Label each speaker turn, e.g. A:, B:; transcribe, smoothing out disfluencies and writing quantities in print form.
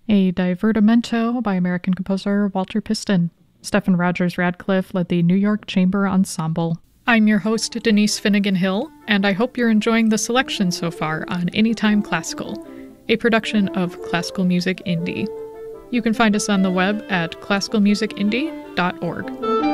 A: A divertimento by American composer Walter Piston. Stephen Rogers Radcliffe led the New York Chamber Ensemble. I'm your host, Denise Finnegan Hill, and I hope you're enjoying the selection so far on Anytime Classical, a production of Classical Music Indie. You can find us on the web at classicalmusicindie.org.